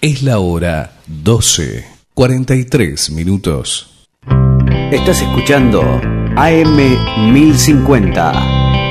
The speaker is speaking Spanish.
Es la hora 12:43. Estás escuchando AM 1050.